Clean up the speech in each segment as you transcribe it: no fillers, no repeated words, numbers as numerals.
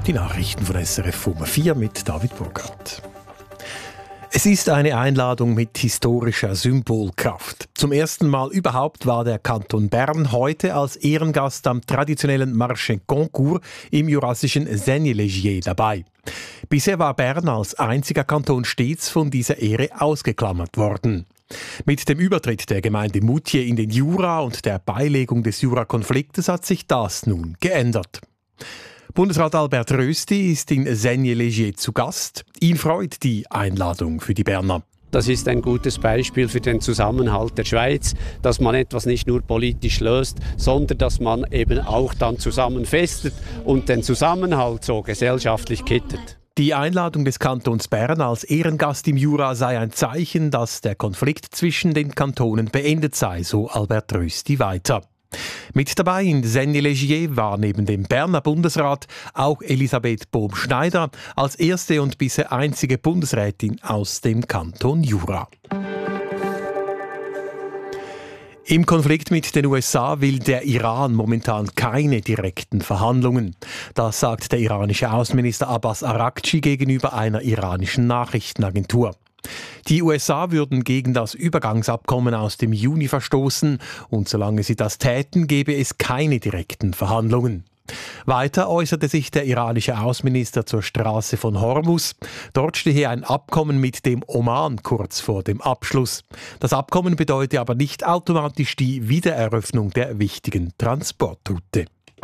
Die Nachrichten von SRF um 4 mit David Burkhardt. Es ist eine Einladung mit historischer Symbolkraft. Zum ersten Mal überhaupt war der Kanton Bern heute als Ehrengast am traditionellen Marché Concours im jurassischen Seignelay dabei. Bisher war Bern als einziger Kanton stets von dieser Ehre ausgeklammert worden. Mit dem Übertritt der Gemeinde Moutier in den Jura und der Beilegung des Jurakonfliktes hat sich das nun geändert. Bundesrat Albert Rösti ist in Seignelay zu Gast. Ihn freut die Einladung für die Berner. Das ist ein gutes Beispiel für den Zusammenhalt der Schweiz, dass man etwas nicht nur politisch löst, sondern dass man eben auch dann zusammen festet und den Zusammenhalt so gesellschaftlich kittet. Die Einladung des Kantons Bern als Ehrengast im Jura sei ein Zeichen, dass der Konflikt zwischen den Kantonen beendet sei, so Albert Rösti weiter. Mit dabei in Seignelay war neben dem Berner Bundesrat auch Elisabeth Bohm-Schneider als erste und bisher einzige Bundesrätin aus dem Kanton Jura. Im Konflikt mit den USA will der Iran momentan keine direkten Verhandlungen. Das sagt der iranische Außenminister Abbas Araghchi gegenüber einer iranischen Nachrichtenagentur. Die USA würden gegen das Übergangsabkommen aus dem Juni verstoßen und solange sie das täten, gäbe es keine direkten Verhandlungen. Weiter äußerte sich der iranische Außenminister zur Straße von Hormuz. Dort stehe ein Abkommen mit dem Oman kurz vor dem Abschluss. Das Abkommen bedeute aber nicht automatisch die Wiedereröffnung der wichtigen Transportroute.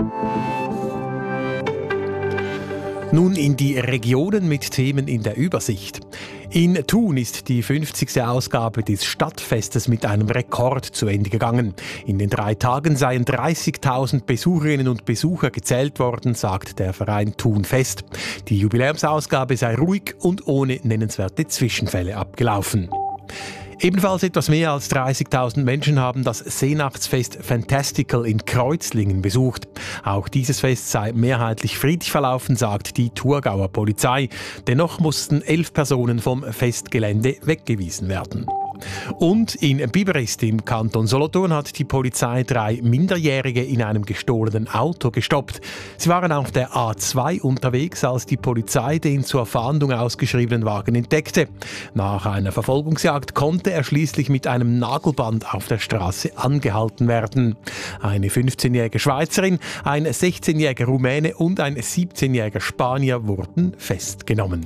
Nun in die Regionen mit Themen in der Übersicht. In Thun ist die 50. Ausgabe des Stadtfestes mit einem Rekord zu Ende gegangen. In den 3 Tagen seien 30.000 Besucherinnen und Besucher gezählt worden, sagt der Verein Thun Fest. Die Jubiläumsausgabe sei ruhig und ohne nennenswerte Zwischenfälle abgelaufen. Ebenfalls etwas mehr als 30.000 Menschen haben das Seenachtsfest Fantastical in Kreuzlingen besucht. Auch dieses Fest sei mehrheitlich friedlich verlaufen, sagt die Thurgauer Polizei. Dennoch mussten 11 Personen vom Festgelände weggewiesen werden. Und in Biberist im Kanton Solothurn hat die Polizei 3 Minderjährige in einem gestohlenen Auto gestoppt. Sie waren auf der A2 unterwegs, als die Polizei den zur Fahndung ausgeschriebenen Wagen entdeckte. Nach einer Verfolgungsjagd konnte er schließlich mit einem Nagelband auf der Straße angehalten werden. Eine 15-jährige Schweizerin, ein 16-jähriger Rumäne und ein 17-jähriger Spanier wurden festgenommen.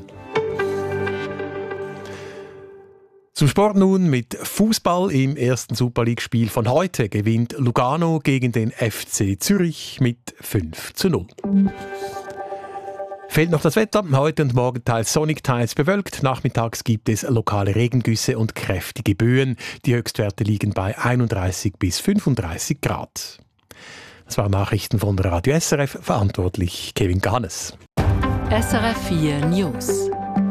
Zum Sport nun mit Fußball. Im ersten Super League-Spiel von heute gewinnt Lugano gegen den FC Zürich mit 5:0. Fehlt noch das Wetter. Heute und morgen teils sonnig, teils bewölkt. Nachmittags gibt es lokale Regengüsse und kräftige Böen. Die Höchstwerte liegen bei 31 bis 35 Grad. Das waren Nachrichten von Radio SRF. Verantwortlich Kevin Ganes. SRF 4 News.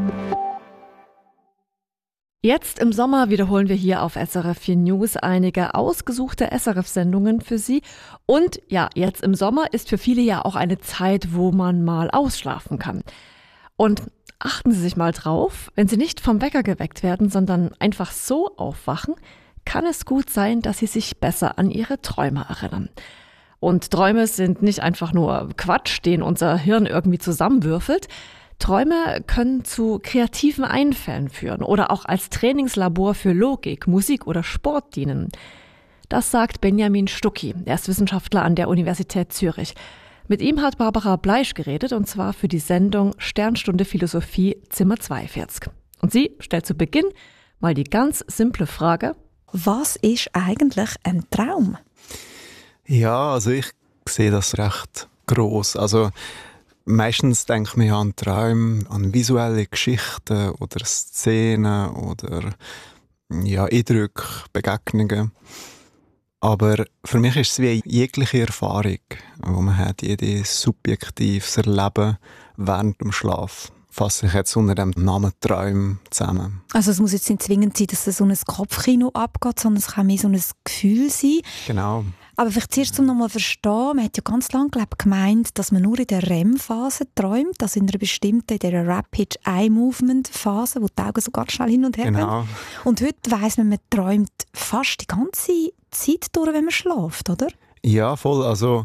Jetzt im Sommer wiederholen wir hier auf SRF 4 News einige ausgesuchte SRF-Sendungen für Sie. Und ja, jetzt im Sommer ist für viele ja auch eine Zeit, wo man mal ausschlafen kann. Und achten Sie sich mal drauf, wenn Sie nicht vom Wecker geweckt werden, sondern einfach so aufwachen, kann es gut sein, dass Sie sich besser an Ihre Träume erinnern. Und Träume sind nicht einfach nur Quatsch, den unser Hirn irgendwie zusammenwürfelt. Träume können zu kreativen Einfällen führen oder auch als Trainingslabor für Logik, Musik oder Sport dienen. Das sagt Benjamin Stucki, er ist Wissenschaftler an der Universität Zürich. Mit ihm hat Barbara Bleisch geredet, und zwar für die Sendung Sternstunde Philosophie Zimmer 42. Und sie stellt zu Beginn mal die ganz simple Frage: Was ist eigentlich ein Traum? Ja, also ich sehe das recht gross. Also meistens denkt man ja an Träume, an visuelle Geschichten oder Szenen oder ja, Eindrücke, Begegnungen. Aber für mich ist es wie jegliche Erfahrung, die man hat, jedes subjektives Erleben während dem Schlaf. Fasse ich jetzt unter dem Namen Träume zusammen. Also es muss jetzt nicht zwingend sein, dass so ein Kopfkino abgeht, sondern es kann mehr so ein Gefühl sein. Genau. Aber vielleicht zuerst, um nochmal zu verstehen, man hat ja ganz lange gemeint, dass man nur in der REM-Phase träumt, also in einer bestimmten, in der Rapid Eye Movement Phase, wo die Augen so ganz schnell hin und her gehen. Und heute weiss man träumt fast die ganze Zeit durch, wenn man schläft, oder? Ja, voll. Also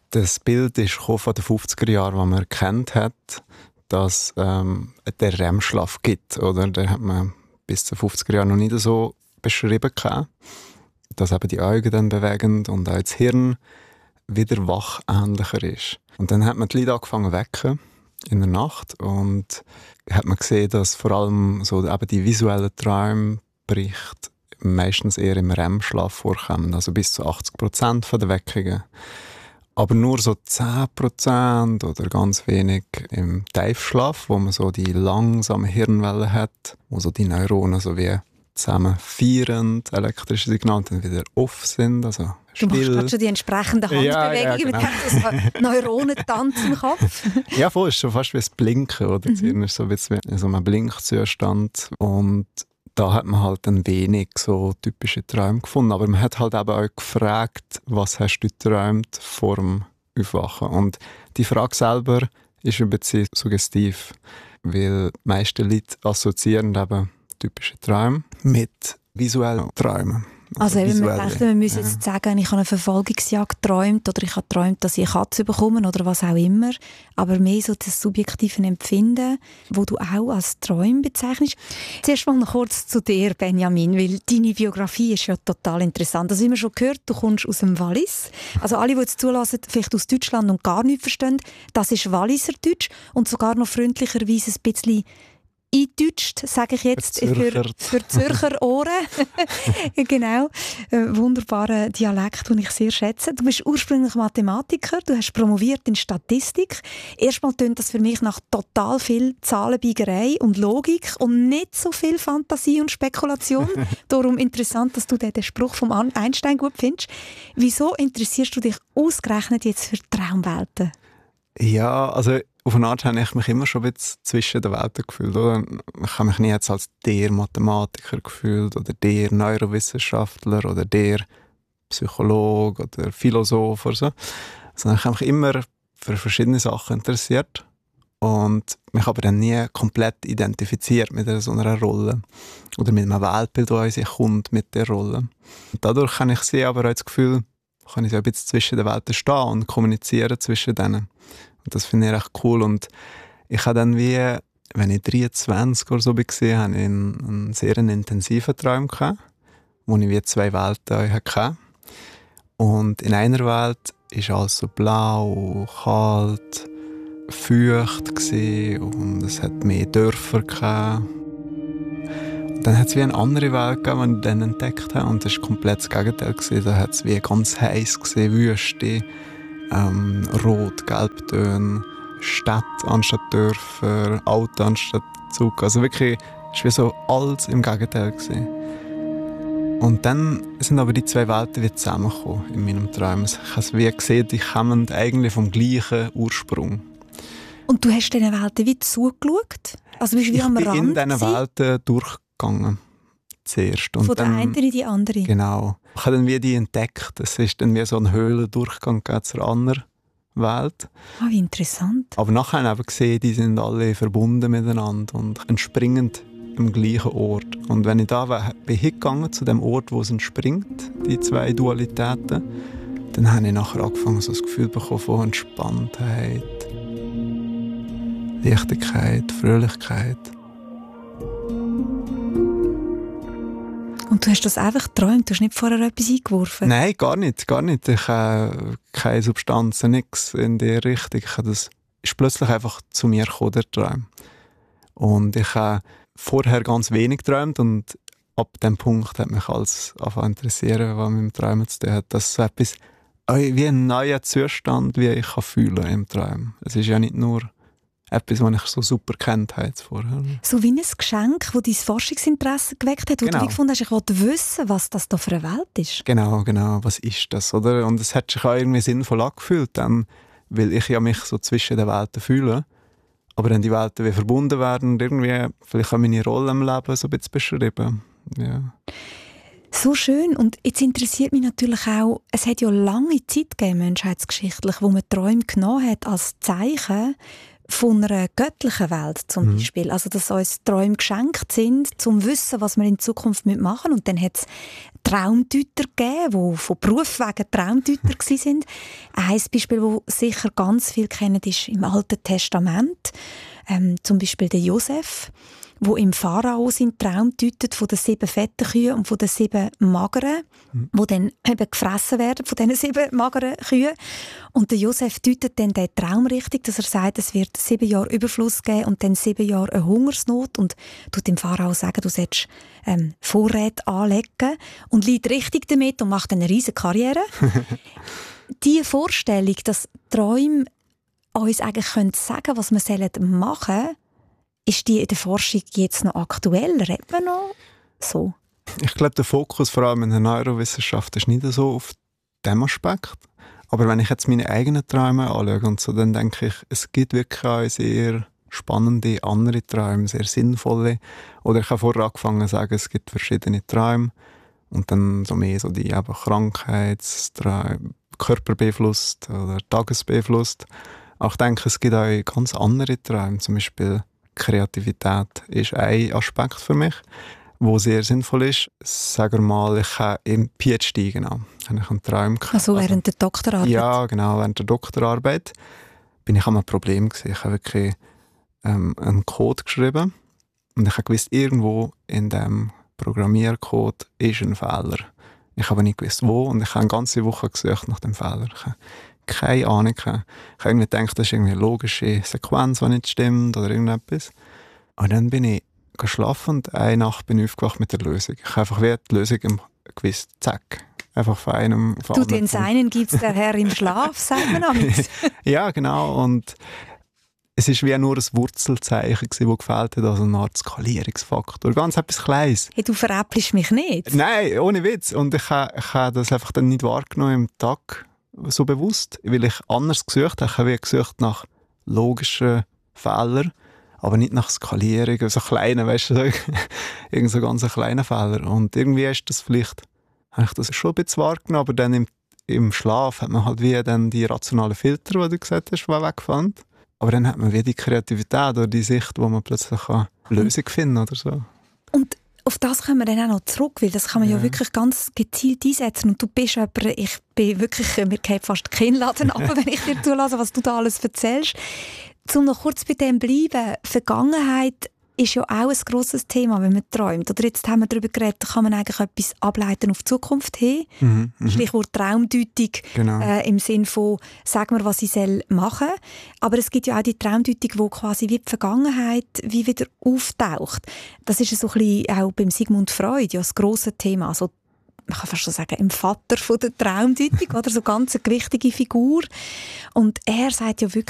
Das Bild ist von den 50er Jahren, das man erkannt hat, dass der REM-Schlaf gibt. Oder? Den hat man bis zu 50er Jahren noch nicht so beschrieben gehabt, dass eben die Augen dann bewegen und auch das Hirn wieder wachähnlicher ist. Und dann hat man die Leute angefangen zu wecken in der Nacht und hat man gesehen, dass vor allem so eben die visuellen Traumberichte meistens eher im REM-Schlaf vorkommen, also bis zu 80% der Weckungen. Aber nur so 10% oder ganz wenig im Tiefschlaf, wo man so die langsamen Hirnwellen hat, wo so die Neuronen so wie zusammen vierend elektrische Signale dann wieder off sind, also still. Du machst gerade schon die entsprechenden Handbewegungen mit dem Neuronentanz im Kopf. Ja, voll, ist schon fast wie das Blinken, oder? Das Hirn ist so ein bisschen in so einem Blinkzustand und da hat man halt dann wenig so typische Träume gefunden, aber man hat halt eben auch gefragt, was hast du geträumt vor dem Aufwachen? Und die Frage selber ist ein bisschen suggestiv, weil die meisten Leute assoziieren eben typische Träume mit visuellen Träumen. Also eben, man denkt, wir müssen jetzt sagen, ich habe eine Verfolgungsjagd geträumt oder ich habe geträumt, dass ich eine Katze bekomme oder was auch immer. Aber mehr so das subjektive Empfinden, das du auch als Träume bezeichnest. Zuerst mal noch kurz zu dir, Benjamin, weil deine Biografie ist ja total interessant. Also wie man schon gehört, du kommst aus dem Wallis. Also alle, die jetzt zulassen, vielleicht aus Deutschland und gar nichts verstehen, das ist Walliser Deutsch und sogar noch freundlicherweise ein bisschen eingedeutscht, sage ich jetzt, für Zürcher Ohren. Genau. Wunderbarer Dialekt, den ich sehr schätze. Du bist ursprünglich Mathematiker, du hast promoviert in Statistik. Erstmal tönt das für mich nach total viel Zahlenbiegerei und Logik und nicht so viel Fantasie und Spekulation. Darum interessant, dass du den Spruch von Einstein gut findest. Wieso interessierst du dich ausgerechnet jetzt für Traumwelten? Ja, also auf eine Art habe ich mich immer schon ein bisschen zwischen den Welten gefühlt. Oder? Ich habe mich nie jetzt als der Mathematiker gefühlt oder der Neurowissenschaftler oder der Psychologe oder Philosoph oder so. Sondern ich habe mich immer für verschiedene Sachen interessiert und mich aber dann nie komplett identifiziert mit so einer Rolle oder mit einem Weltbild, das in sich kommt mit der Rolle. Und dadurch habe ich sie aber auch das Gefühl, kann ich so ein bisschen zwischen den Welten stehen und kommunizieren zwischen denen. Und das finde ich echt cool. Und ich habe dann wie, wenn ich 23 oder so war, habe ich einen sehr intensiven Traum gehabt, wo ich wie zwei Welten hatte. Und in einer Welt war alles so blau, kalt, feucht und es hat mehr Dörfer gehabt. Dann hat es wie eine andere Welt gegeben, die ich dann entdeckt habe. Und das war komplett das Gegenteil. Da hat es wie ganz heiß gesehen, Wüste, rot, gelbtöne, Städte anstatt Dörfer, Auto anstatt Zug. Also wirklich, es war wie so alles im Gegenteil gewesen. Und dann sind aber die zwei Welten wieder zusammengekommen in meinem Traum. Ich habe es wie gesehen, die kommen eigentlich vom gleichen Ursprung. Und du hast diesen Welten wie zugeschaut? Also bist du wie am Rand? Ich bin in diesen Welten durchgegangen. Zuerst. Und von der einen in die andere? Genau. Ich habe dann wie die entdeckt. Es ist dann wie so ein Höhlendurchgang zur anderen Welt. Ah, wie interessant. Aber nachher habe ich gesehen, die sind alle verbunden miteinander und entspringen am gleichen Ort. Und wenn ich da bin hingegangen zu dem Ort, wo es entspringt, die zwei Dualitäten, dann habe ich nachher angefangen, so das Gefühl bekommen von Entspanntheit, Leichtigkeit, Fröhlichkeit. Und du hast das einfach geträumt? Du hast nicht vorher etwas eingeworfen? Nein, gar nicht. Ich habe keine Substanzen, nichts in der Richtung. Das ist plötzlich einfach zu mir gekommen, der Traum. Und ich habe vorher ganz wenig geträumt und ab dem Punkt hat mich alles angefangen zu interessieren, was mit dem Träumen zu tun hat. Das ist so etwas wie ein neuer Zustand, wie ich fühlen kann im Traum. Es ist ja nicht nur etwas, was ich so super kennt habe vorher. So wie ein Geschenk, das dein Forschungsinteresse geweckt hat, wo du gefunden hast, ich wollte wissen, was das da für eine Welt ist. Genau, was ist das, oder? Und es hat sich auch irgendwie sinnvoll angefühlt, dann, weil ich ja mich so zwischen den Welten fühle. Aber wenn die Welten wie verbunden werden, irgendwie vielleicht auch meine Rolle im Leben so ein bisschen beschrieben. Ja. So schön. Und jetzt interessiert mich natürlich auch, es hat ja lange Zeit gegeben, menschheitsgeschichtlich, wo man Träume genommen hat als Zeichen von einer göttlichen Welt zum Beispiel. Also, dass uns Träume geschenkt sind, zum Wissen, was wir in Zukunft machen. Und dann hat es Traumdeuter gegeben, die von Beruf wegen Traumdeuter waren. Ein Beispiel, das sicher ganz viele kennen, ist im Alten Testament. Zum Beispiel der Josef, wo im Pharao seinen Traum deutet von den 7 fetten Kühen und von den 7 mageren, die dann eben gefressen werden von diesen 7 mageren Kühen. Und der Josef deutet dann den Traum richtig, dass er sagt, es wird 7 Jahre Überfluss geben und dann 7 Jahre eine Hungersnot und tut dem Pharao sagen, du sollst Vorräte anlegen und liegt richtig damit und macht eine riesige Karriere. Die Vorstellung, dass Träume uns eigentlich sagen können, was wir machen sollen, ist die in der Forschung jetzt noch aktuell? Redet man noch so? Ich glaube, der Fokus vor allem in der Neurowissenschaft ist nicht so auf diesem Aspekt. Aber wenn ich jetzt meine eigenen Träume anschaue und so, dann denke ich, es gibt wirklich auch sehr spannende andere Träume, sehr sinnvolle. Oder ich habe vorher angefangen zu sagen, es gibt verschiedene Träume und dann so mehr so die Krankheitsträume, körperbeeinflusst oder tagesbeeinflusst. Auch ich denke, es gibt auch ganz andere Träume, zum Beispiel Kreativität ist ein Aspekt für mich, wo sehr sinnvoll ist. Sagen wir mal, ich habe im PhD habe ich einen Traum gehabt. Also während der Doktorarbeit? Ja, genau, während der Doktorarbeit bin ich an einem Problem gewesen. Ich habe wirklich einen Code geschrieben und ich habe gewusst, irgendwo in dem Programmiercode ist ein Fehler. Ich habe nicht gewusst, wo, und ich habe eine ganze Woche gesucht nach dem Fehler. Ich habe keine Ahnung. Ich habe irgendwie gedacht, das ist irgendwie eine logische Sequenz, die nicht stimmt oder irgendetwas. Und dann bin ich geschlafen und eine Nacht bin ich aufgewacht mit der Lösung. Ich habe einfach wie die Lösung gewusst. Zack. Einfach von einem... Du, den Seinen gibt es der Herr im Schlaf, sagt man amigs. Ja, genau. Und es war wie nur ein Wurzelzeichen, das gefehlt hat, also eine Art Skalierungsfaktor. Ganz etwas Kleines. Hey, du veräppelst mich nicht. Nein, ohne Witz. Und ich habe das einfach dann nicht wahrgenommen im Tag so bewusst, weil ich anders gesucht habe. Ich habe gesucht nach logischen Fehlern, aber nicht nach Skalierung, so kleinen, weißt du, irgend so ganz kleinen Fehler. Und irgendwie ist das vielleicht, habe ich das schon ein bisschen wahrgenommen, aber dann im Schlaf hat man halt wie dann die rationalen Filter, die du gesagt hast, weggefallen. Aber dann hat man wie die Kreativität oder die Sicht, wo man plötzlich eine Lösung finden kann oder so. Und auf das kommen wir dann auch noch zurück, weil das kann man ja wirklich ganz gezielt einsetzen. Und du bist jemand, ich bin wirklich, mir geht fast die Kinnladen ab, wenn ich dir zulasse, was du da alles erzählst. Um noch kurz bei dem bleiben, Vergangenheit ist ja auch ein grosses Thema, wenn man träumt. Oder jetzt haben wir darüber geredet, da kann man eigentlich etwas ableiten auf die Zukunft hin. Stichwort Traumdeutung, genau. Im Sinn von, sag mir, was ich machen soll. Aber es gibt ja auch die Traumdeutung, die quasi wie die Vergangenheit wie wieder auftaucht. Das ist so ein bisschen auch beim Sigmund Freud ja das grosse Thema. Also, man kann fast schon sagen, im Vater von der Traumdeutung, oder so ganz eine gewichtige Figur. Und er sagt ja wirklich,